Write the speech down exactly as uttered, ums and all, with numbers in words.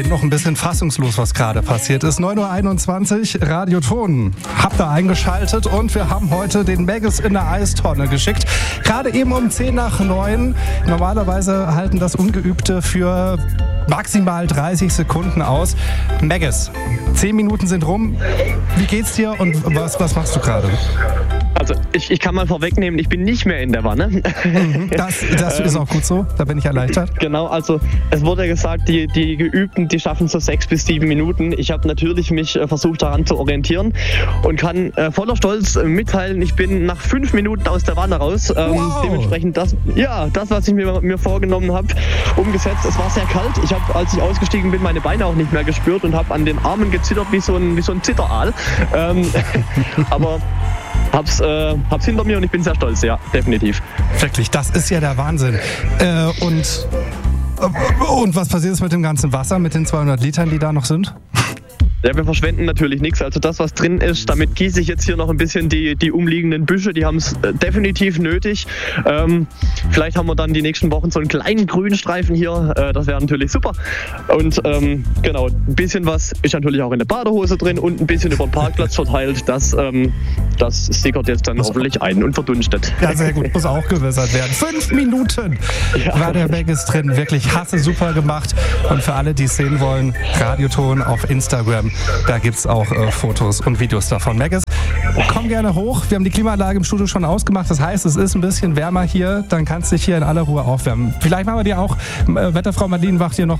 noch ein bisschen fassungslos, was gerade passiert ist. neun Uhr einundzwanzig, Radioton. Habt ihr eingeschaltet und wir haben heute den Maggis in der Eistonne geschickt. Gerade eben um zehn nach neun. Normalerweise halten das Ungeübte für maximal dreißig Sekunden aus. Maggis, zehn Minuten sind rum. Wie geht's dir und was, was machst du gerade? Also ich, ich kann mal vorwegnehmen, ich bin nicht mehr in der Wanne. Das, das ist auch gut so, da bin ich erleichtert. Genau, also es wurde gesagt, die, die Geübten, die schaffen so sechs bis sieben Minuten. Ich habe natürlich mich äh, versucht daran zu orientieren und kann äh, voller Stolz äh, mitteilen, ich bin nach fünf Minuten aus der Wanne raus. Ähm, wow. Dementsprechend das, ja, das, was ich mir, mir vorgenommen habe, umgesetzt. Es war sehr kalt. Ich habe, als ich ausgestiegen bin, meine Beine auch nicht mehr gespürt und habe an den Armen gezittert wie so ein, wie so ein Zitteraal. Ähm, aber Hab's, äh, hab's hinter mir und ich bin sehr stolz, ja, definitiv. Wirklich, das ist ja der Wahnsinn. Äh, und, äh, und was passiert ist mit dem ganzen Wasser, mit den zweihundert Litern, die da noch sind? Ja, wir verschwenden natürlich nichts. Also das, was drin ist, damit gieße ich jetzt hier noch ein bisschen die, die umliegenden Büsche. Die haben es äh, definitiv nötig. Ähm, vielleicht haben wir dann die nächsten Wochen so einen kleinen Grünstreifen hier. Äh, das wäre natürlich super. Und ähm, genau, ein bisschen was ist natürlich auch in der Badehose drin und ein bisschen über den Parkplatz verteilt. Das, ähm, das sickert jetzt dann hoffentlich ein und verdunstet. Ja, sehr gut. Muss auch gewässert werden. Fünf Minuten ja. war der Maggis drin. Wirklich hasse super gemacht. Und für alle, die es sehen wollen, Radioton auf Instagram. Da gibt es auch äh, Fotos und Videos davon. Maggis, komm gerne hoch. Wir haben die Klimaanlage im Studio schon ausgemacht. Das heißt, es ist ein bisschen wärmer hier. Dann kannst du dich hier in aller Ruhe aufwärmen. Vielleicht machen wir dir auch, äh, Wetterfrau Marlene wacht hier noch